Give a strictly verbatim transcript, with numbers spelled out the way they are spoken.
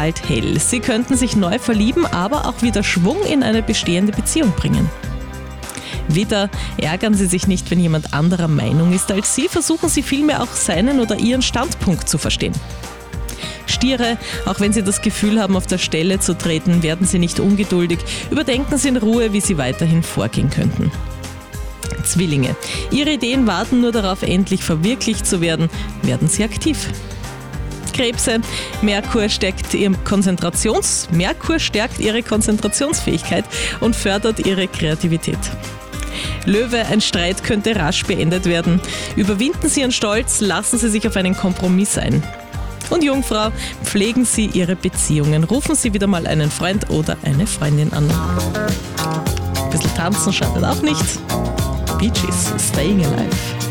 strahlt hell. Sie könnten sich neu verlieben, aber auch wieder Schwung in eine bestehende Beziehung bringen. Widder, ärgern Sie sich nicht, wenn jemand anderer Meinung ist als Sie, versuchen Sie vielmehr auch seinen oder Ihren Standpunkt zu verstehen. Stiere, auch wenn Sie das Gefühl haben, auf der Stelle zu treten, werden Sie nicht ungeduldig, überdenken Sie in Ruhe, wie Sie weiterhin vorgehen könnten. Zwillinge, Ihre Ideen warten nur darauf, endlich verwirklicht zu werden, werden Sie aktiv. Krebse, Merkur stärkt, ihr Konzentrations- Merkur stärkt Ihre Konzentrationsfähigkeit und fördert Ihre Kreativität. Löwe, ein Streit könnte rasch beendet werden. Überwinden Sie Ihren Stolz, lassen Sie sich auf einen Kompromiss ein. Und Jungfrau, pflegen Sie Ihre Beziehungen. Rufen Sie wieder mal einen Freund oder eine Freundin an. Ein bisschen tanzen schadet auch nicht. Bee Gees, Staying Alive.